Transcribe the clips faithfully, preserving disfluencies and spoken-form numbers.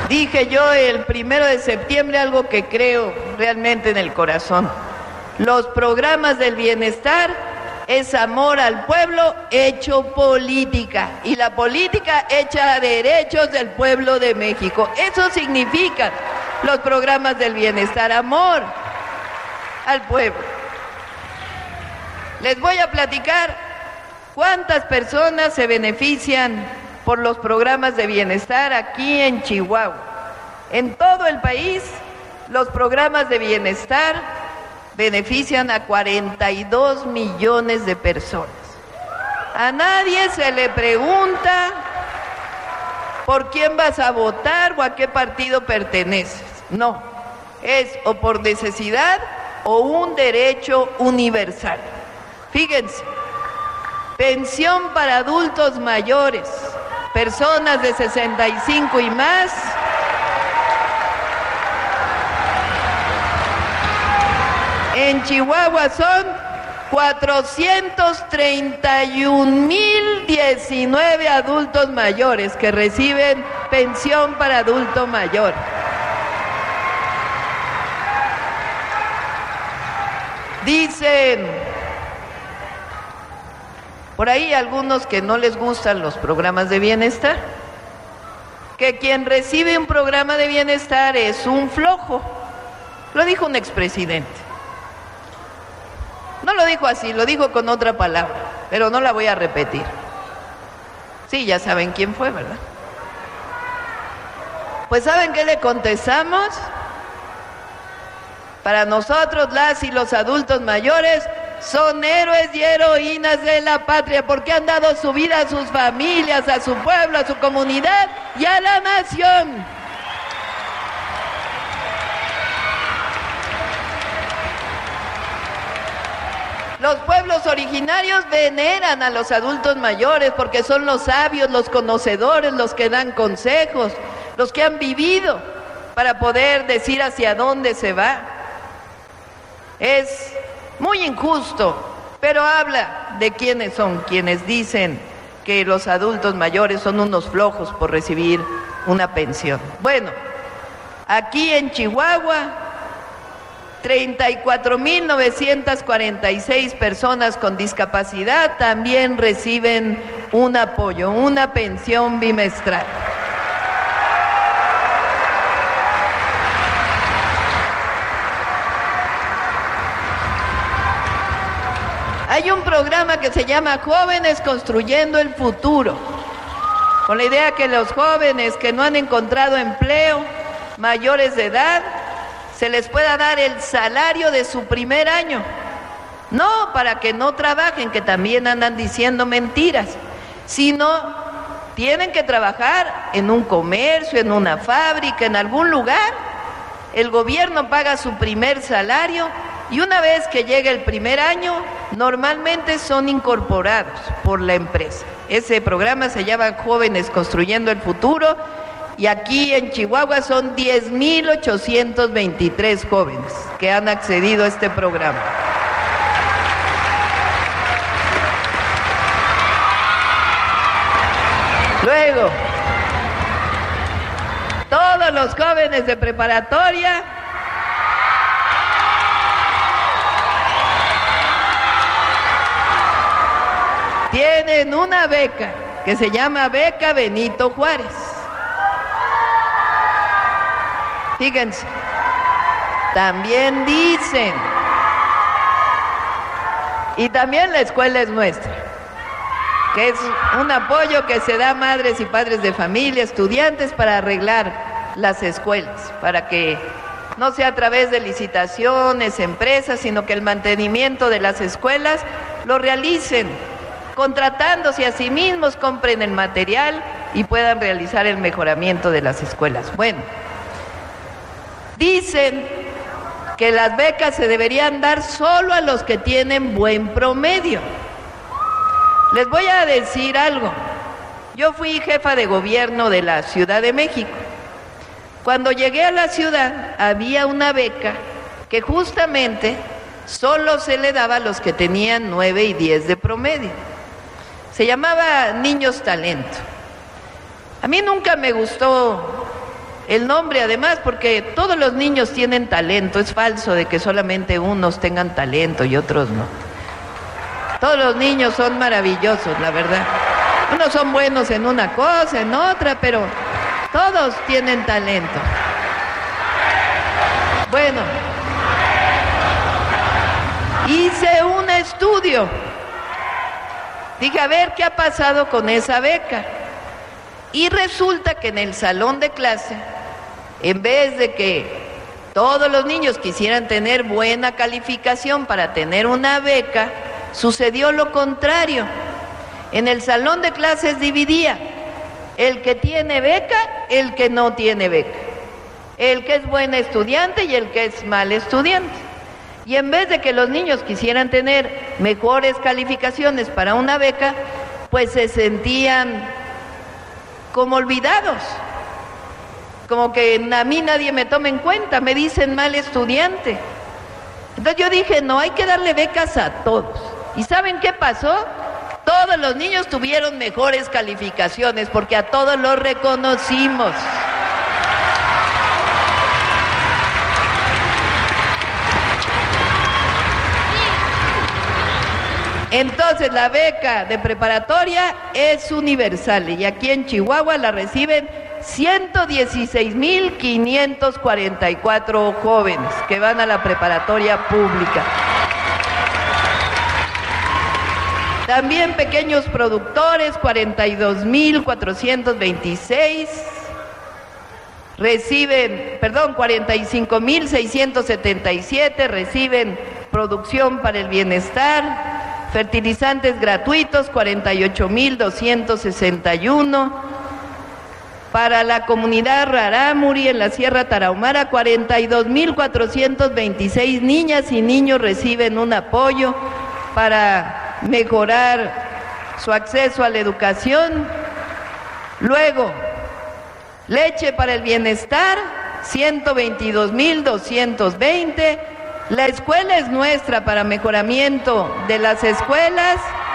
Dije yo el primero de septiembre algo que creo realmente en el corazón. Los programas del bienestar es amor al pueblo hecho política, y la política hecha derechos del pueblo de México. Eso significan los programas del bienestar, amor al pueblo. Les voy a platicar cuántas personas se benefician por los programas de bienestar aquí en Chihuahua. En todo el país, los programas de bienestar benefician a cuarenta y dos millones de personas. A nadie se le pregunta por quién vas a votar o a qué partido perteneces. No, es o por necesidad o un derecho universal. Fíjense, pensión para adultos mayores, personas de sesenta y cinco y más, en Chihuahua son cuatrocientos treinta y un mil diecinueve adultos mayores que reciben pensión para adulto mayor. Dicen por ahí algunos que no les gustan los programas de bienestar, que quien recibe un programa de bienestar es un flojo. Lo dijo un expresidente. No lo dijo así, lo dijo con otra palabra, pero no la voy a repetir. Sí, ya saben quién fue, ¿verdad? Pues ¿saben qué le contestamos? Para nosotros, las y los adultos mayores son héroes y heroínas de la patria porque han dado su vida a sus familias, a su pueblo, a su comunidad y a la nación. Los pueblos originarios veneran a los adultos mayores porque son los sabios, los conocedores, los que dan consejos, los que han vivido para poder decir hacia dónde se va. Es muy injusto, pero habla de quiénes son quienes dicen que los adultos mayores son unos flojos por recibir una pensión. Bueno, aquí en Chihuahua, treinta y cuatro mil novecientas cuarenta y seis personas con discapacidad también reciben un apoyo, una pensión bimestral. Hay un programa que se llama Jóvenes Construyendo el Futuro, con la idea que los jóvenes que no han encontrado empleo, mayores de edad, se les pueda dar el salario de su primer año. No para que no trabajen, que también andan diciendo mentiras, sino tienen que trabajar en un comercio, en una fábrica, en algún lugar. El gobierno paga su primer salario y una vez que llega el primer año, normalmente son incorporados por la empresa. Ese programa se llama Jóvenes Construyendo el Futuro y aquí en Chihuahua son diez mil ochocientos veintitrés jóvenes que han accedido a este programa. Luego, todos los jóvenes de preparatoria tienen una beca que se llama Beca Benito Juárez. Fíjense, también dicen, y también la escuela es nuestra, que es un apoyo que se da a madres y padres de familia, estudiantes, para arreglar las escuelas, para que no sea a través de licitaciones, empresas, sino que el mantenimiento de las escuelas lo realicen contratándose a sí mismos, compren el material y puedan realizar el mejoramiento de las escuelas. Bueno, dicen que las becas se deberían dar solo a los que tienen buen promedio. Les voy a decir algo. Yo fui jefa de gobierno de la Ciudad de México. Cuando llegué a la ciudad había una beca que justamente solo se le daba a los que tenían nueve y diez de promedio. Se llamaba Niños Talento. A mí nunca me gustó el nombre además, porque todos los niños tienen talento. Es falso de que solamente unos tengan talento y otros no. Todos los niños son maravillosos, la verdad. Unos son buenos en una cosa, en otra, pero todos tienen talento. Bueno, hice un estudio. Dije, a ver qué ha pasado con esa beca. Y resulta que en el salón de clase, en vez de que todos los niños quisieran tener buena calificación para tener una beca, sucedió lo contrario. En el salón de clases dividía el que tiene beca, el que no tiene beca, el que es buen estudiante y el que es mal estudiante. Y en vez de que los niños quisieran tener mejores calificaciones para una beca, pues se sentían como olvidados, como que a mí nadie me toma en cuenta, me dicen mal estudiante. Entonces yo dije, no, hay que darle becas a todos. ¿Y saben qué pasó? Todos los niños tuvieron mejores calificaciones porque a todos los reconocimos. Entonces la beca de preparatoria es universal y aquí en Chihuahua la reciben ciento dieciséis mil quinientos cuarenta y cuatro jóvenes que van a la preparatoria pública. También pequeños productores, cuarenta y dos mil cuatrocientos veintiséis reciben, perdón, cuarenta y cinco mil seiscientos setenta y siete reciben producción para el bienestar, fertilizantes gratuitos, cuarenta y ocho mil doscientos sesenta y uno, para la comunidad Rarámuri en la Sierra Tarahumara, cuarenta y dos mil cuatrocientos veintiséis niñas y niños reciben un apoyo para mejorar su acceso a la educación. Luego, leche para el bienestar, ciento veintidós mil doscientos veinte. La escuela es nuestra para mejoramiento de las escuelas.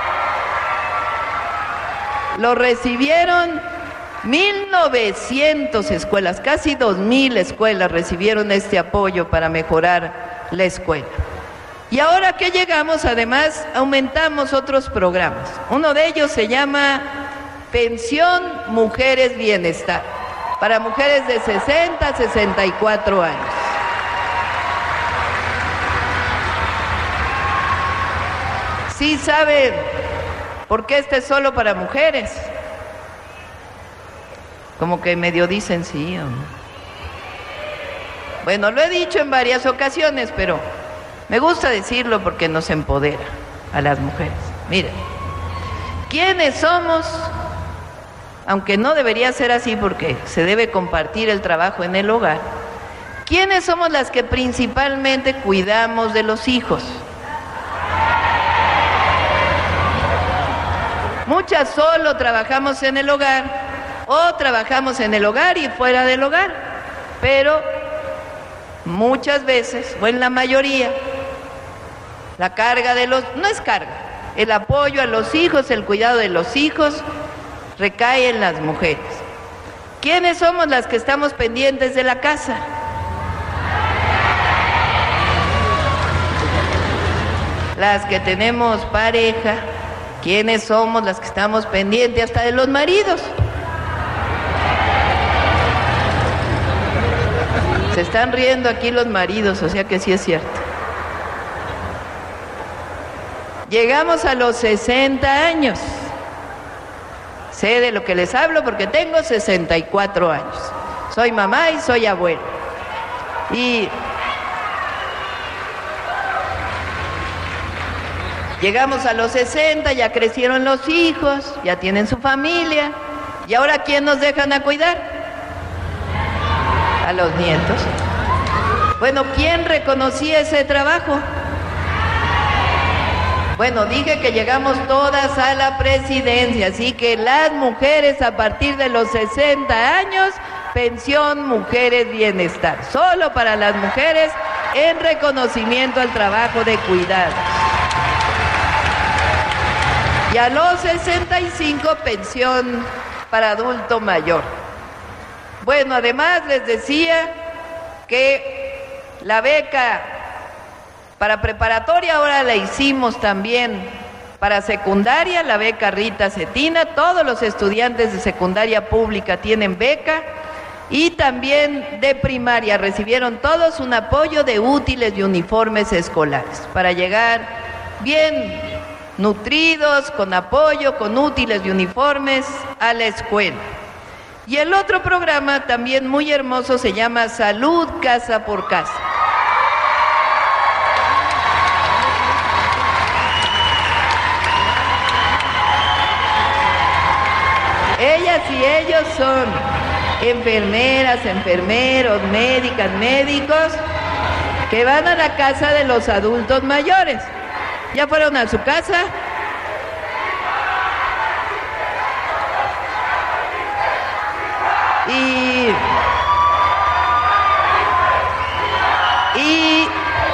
Lo recibieron mil novecientas escuelas, casi dos mil escuelas recibieron este apoyo para mejorar la escuela. Y ahora que llegamos, además, aumentamos otros programas. Uno de ellos se llama Pensión Mujeres Bienestar, para mujeres de sesenta a sesenta y cuatro años. ¿Sí saben por qué este es solo para mujeres? Como que medio dicen sí o no. Bueno, lo he dicho en varias ocasiones, pero me gusta decirlo porque nos empodera a las mujeres. Miren, ¿quiénes somos? Aunque no debería ser así porque se debe compartir el trabajo en el hogar. ¿Quiénes somos las que principalmente cuidamos de los hijos? Muchas solo trabajamos en el hogar o trabajamos en el hogar y fuera del hogar, pero muchas veces, o en la mayoría, la carga de los, no es carga, el apoyo a los hijos, el cuidado de los hijos, recae en las mujeres. ¿Quiénes somos las que estamos pendientes de la casa? Las que tenemos pareja. ¿Quiénes somos las que estamos pendientes hasta de los maridos? Se están riendo aquí los maridos, o sea que sí es cierto. Llegamos a los sesenta años. Sé de lo que les hablo porque tengo sesenta y cuatro años. Soy mamá y soy abuela. Y llegamos a los sesenta, ya crecieron los hijos, ya tienen su familia. ¿Y ahora quién nos dejan a cuidar? A los nietos. Bueno, ¿quién reconocía ese trabajo? Bueno, dije que llegamos todas a la presidencia, así que las mujeres a partir de los sesenta años, pensión Mujeres Bienestar, solo para las mujeres en reconocimiento al trabajo de cuidados. Y a los sesenta y cinco, pensión para adulto mayor. Bueno, además les decía que la beca para preparatoria ahora la hicimos también para secundaria, la beca Rita Cetina. Todos los estudiantes de secundaria pública tienen beca, y también de primaria recibieron todos un apoyo de útiles y uniformes escolares para llegar bien nutridos, con apoyo, con útiles y uniformes a la escuela. Y el otro programa también muy hermoso se llama Salud Casa por Casa. Ellas y ellos son enfermeras, enfermeros, médicas, médicos, que van a la casa de los adultos mayores. ¿Ya fueron a su casa? Y, y,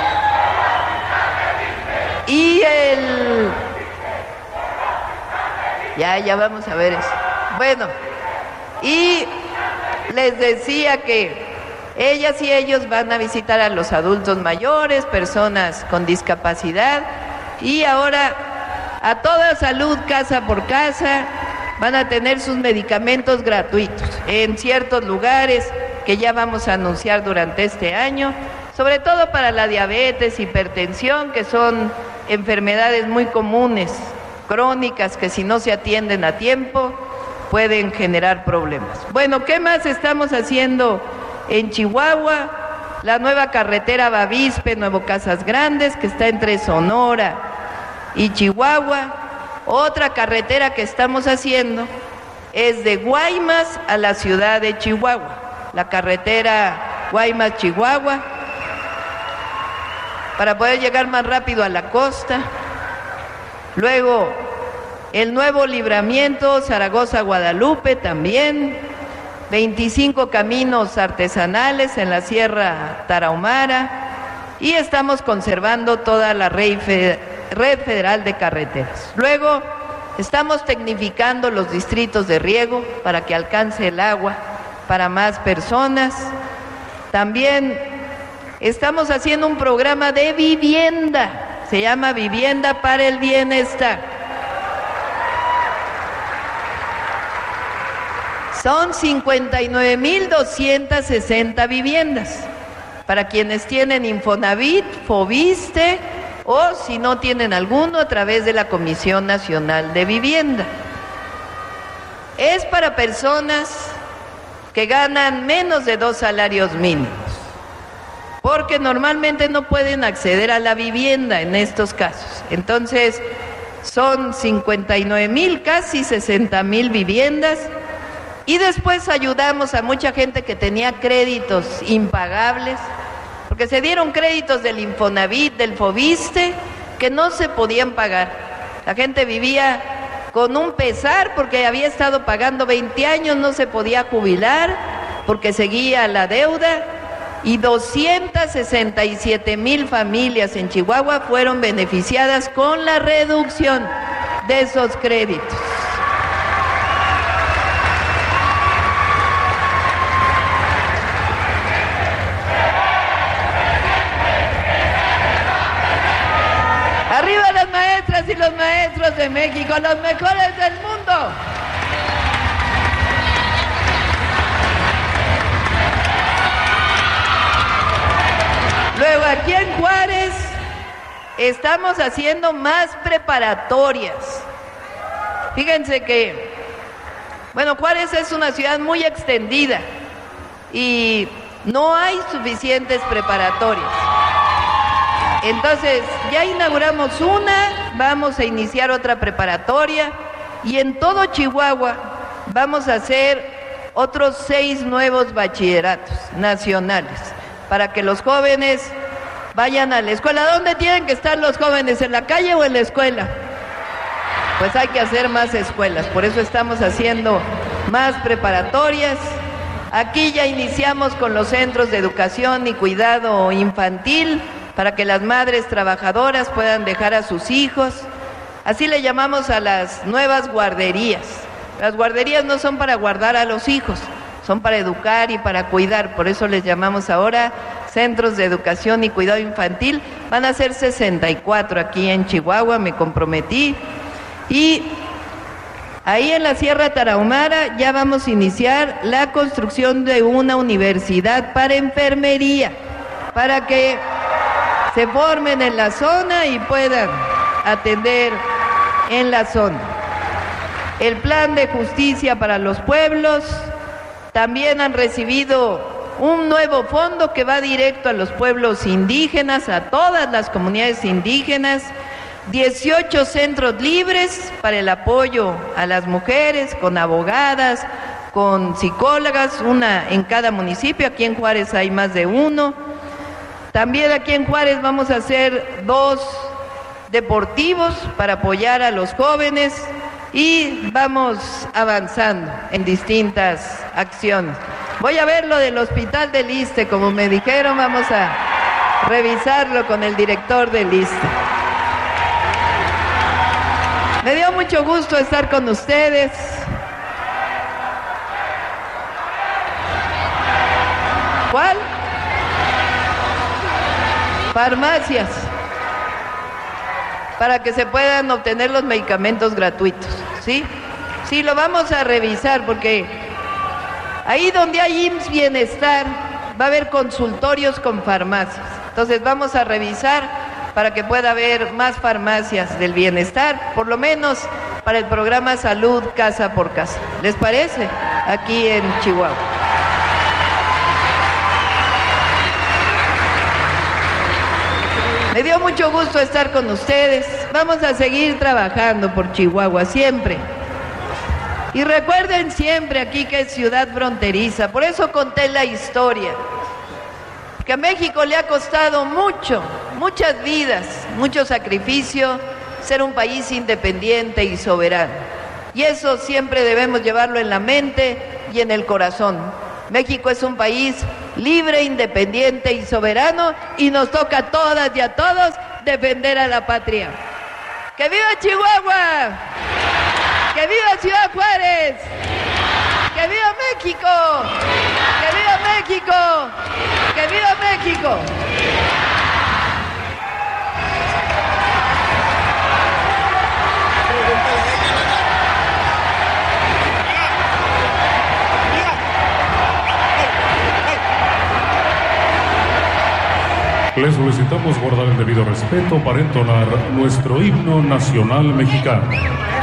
y el... Ya, ya vamos a ver eso. Bueno, y les decía que ellas y ellos van a visitar a los adultos mayores, personas con discapacidad, y ahora a toda Salud Casa por Casa van a tener sus medicamentos gratuitos en ciertos lugares que ya vamos a anunciar durante este año, sobre todo para la diabetes, hipertensión, que son enfermedades muy comunes, crónicas, que si no se atienden a tiempo pueden generar problemas. Bueno, ¿qué más estamos haciendo en Chihuahua? La nueva carretera Bavispe, Nuevo Casas Grandes, que está entre Sonora y Chihuahua. Otra carretera que estamos haciendo es de Guaymas a la ciudad de Chihuahua, la carretera Guaymas-Chihuahua, para poder llegar más rápido a la costa. Luego, el nuevo libramiento Zaragoza-Guadalupe también, veinticinco caminos artesanales en la Sierra Tarahumara, y estamos conservando toda la red federal de carreteras. Luego, estamos tecnificando los distritos de riego para que alcance el agua para más personas. También estamos haciendo un programa de vivienda, se llama Vivienda para el Bienestar. Son cincuenta y nueve mil doscientas sesenta viviendas para quienes tienen Infonavit, Foviste, o si no tienen alguno, a través de la Comisión Nacional de Vivienda. Es para personas que ganan menos de dos salarios mínimos, porque normalmente no pueden acceder a la vivienda en estos casos. Entonces, son cincuenta y nueve mil, casi sesenta mil viviendas. Y después ayudamos a mucha gente que tenía créditos impagables, porque se dieron créditos del Infonavit, del Foviste, que no se podían pagar. La gente vivía con un pesar porque había estado pagando veinte años, no se podía jubilar porque seguía la deuda, y doscientas sesenta y siete mil familias en Chihuahua fueron beneficiadas con la reducción de esos créditos. ¡Arriba las maestras y los maestros de México, los mejores del mundo! Luego, aquí en Juárez estamos haciendo más preparatorias. Fíjense que, bueno, Juárez es una ciudad muy extendida y no hay suficientes preparatorias. Entonces, ya inauguramos una, vamos a iniciar otra preparatoria, y en todo Chihuahua vamos a hacer otros seis nuevos bachilleratos nacionales para que los jóvenes vayan a la escuela. ¿Dónde tienen que estar los jóvenes? ¿En la calle o en la escuela? Pues hay que hacer más escuelas, por eso estamos haciendo más preparatorias. Aquí ya iniciamos con los centros de educación y cuidado infantil, para que las madres trabajadoras puedan dejar a sus hijos. Así le llamamos a las nuevas guarderías. Las guarderías no son para guardar a los hijos, son para educar y para cuidar, por eso les llamamos ahora Centros de Educación y Cuidado Infantil. Van a ser sesenta y cuatro aquí en Chihuahua, me comprometí. Y ahí en la Sierra Tarahumara ya vamos a iniciar la construcción de una universidad para enfermería, para que se formen en la zona y puedan atender en la zona. El plan de justicia para los pueblos, también han recibido un nuevo fondo que va directo a los pueblos indígenas, a todas las comunidades indígenas, dieciocho centros libres para el apoyo a las mujeres, con abogadas, con psicólogas, una en cada municipio. Aquí en Juárez hay más de uno. También aquí en Juárez vamos a hacer dos deportivos para apoyar a los jóvenes y vamos avanzando en distintas acciones. Voy a ver lo del hospital del ISSSTE, como me dijeron, vamos a revisarlo con el director del ISSSTE. Me dio mucho gusto estar con ustedes. ¿Cuál? Farmacias, para que se puedan obtener los medicamentos gratuitos, ¿sí? Sí, lo vamos a revisar porque ahí donde hay I M S S Bienestar va a haber consultorios con farmacias. Entonces vamos a revisar para que pueda haber más farmacias del bienestar, por lo menos para el programa Salud Casa por Casa. ¿Les parece? Aquí en Chihuahua. Me dio mucho gusto estar con ustedes. Vamos a seguir trabajando por Chihuahua, siempre. Y recuerden siempre aquí que es ciudad fronteriza. Por eso conté la historia. Que a México le ha costado mucho, muchas vidas, mucho sacrificio, ser un país independiente y soberano. Y eso siempre debemos llevarlo en la mente y en el corazón. México es un país libre, independiente y soberano, y nos toca a todas y a todos defender a la patria. ¡Que viva Chihuahua! ¡Que viva Ciudad Juárez! ¡Que viva México! ¡Que viva México! ¡Que viva México! Les solicitamos guardar el debido respeto para entonar nuestro himno nacional mexicano.